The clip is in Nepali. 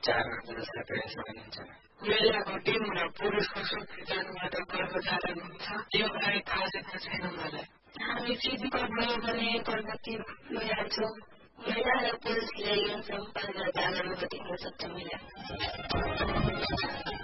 4 घण्टा जस्तो प्रयास गरिन्छ। महिलाको टिममा पुरुषको संविधानबाट कर्मचारी हुन्छ त्यो बारे थाहा छैन मलाई। हामी फिजिकल भयो भने प्रगति भइहाल्छौँ। महिला र पुरुषले यो सम्पादन गर्न सक्छ।